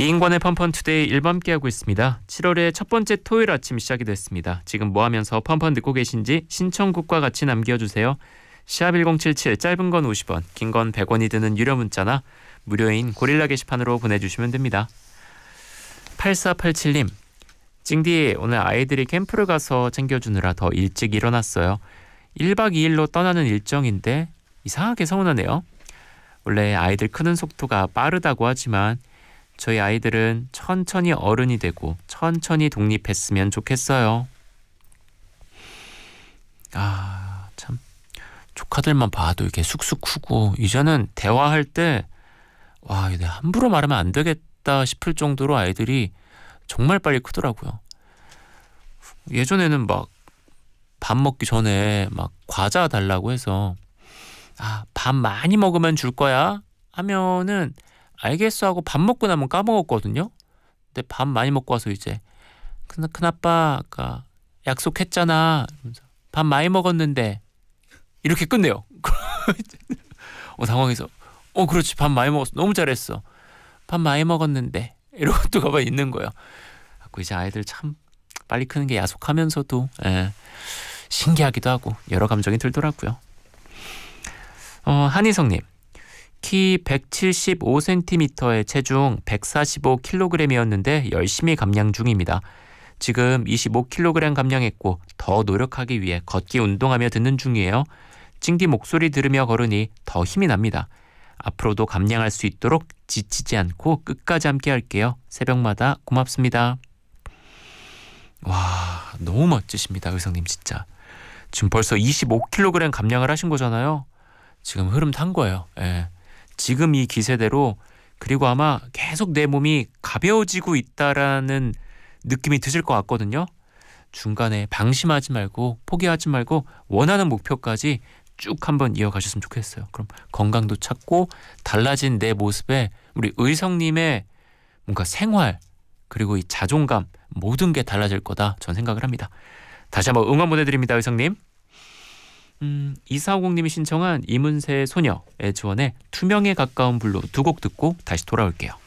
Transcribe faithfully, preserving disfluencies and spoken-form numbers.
이인권의 펀펀투데이 일 부 함께하고 있습니다. 칠월의 첫 번째 토요일 아침 시작이 됐습니다. 지금 뭐 하면서 펀펀 듣고 계신지 신청곡과 같이 남겨주세요. 샵 일공칠칠, 짧은 건 오십 원, 긴 건 백 원이 드는 유료 문자나 무료인 고릴라 게시판으로 보내주시면 됩니다. 팔사팔칠 님, 찡디 오늘 아이들이 캠프를 가서 챙겨주느라 더 일찍 일어났어요. 일 박 이 일로 떠나는 일정인데 이상하게 서운하네요. 원래 아이들 크는 속도가 빠르다고 하지만 저희 아이들은 천천히 어른이 되고 천천히 독립했으면 좋겠어요. 아, 참 조카들만 봐도 이렇게 쑥쑥 크고 이제는 대화할 때 와, 이거 함부로 말하면 안 되겠다 싶을 정도로 아이들이 정말 빨리 크더라고요. 예전에는 막 밥 먹기 전에 막 과자 달라고 해서 아, 밥 많이 먹으면 줄 거야 하면은 알겠어 하고 밥 먹고 나면 까먹었거든요. 근데 밥 많이 먹고 와서 이제 큰, 큰아빠가 약속했잖아. 밥 많이 먹었는데 이렇게 끝내요. 어, 당황해서 어 그렇지 밥 많이 먹었어. 너무 잘했어. 밥 많이 먹었는데 이런 것도 가만히 있는 거예요. 그래서 이제 아이들 참 빨리 크는 게 야속하면서도 예, 신기하기도 하고 여러 감정이 들더라고요. 어, 한희성님, 키 백칠십오 센티미터에 체중 백사십오 킬로그램이었는데 열심히 감량 중입니다. 지금 이십오 킬로그램 감량했고 더 노력하기 위해 걷기 운동하며 듣는 중이에요. 찡디 목소리 들으며 걸으니 더 힘이 납니다. 앞으로도 감량할 수 있도록 지치지 않고 끝까지 함께 할게요. 새벽마다 고맙습니다. 와, 너무 멋지십니다. 의성님 진짜. 지금 벌써 이십오 킬로그램 감량을 하신 거잖아요. 지금 흐름 탄 거예요. 예. 지금 이 기세대로 그리고 아마 계속 내 몸이 가벼워지고 있다라는 느낌이 드실 것 같거든요. 중간에 방심하지 말고 포기하지 말고 원하는 목표까지 쭉 한번 이어가셨으면 좋겠어요. 그럼 건강도 찾고 달라진 내 모습에 우리 의성님의 뭔가 생활 그리고 이 자존감 모든 게 달라질 거다 전 생각을 합니다. 다시 한번 응원 보내드립니다. 의성님. 음, 이사오공님이 신청한 이문세의 소녀, 에즈원의 투명에 가까운 블루 두 곡 듣고 다시 돌아올게요.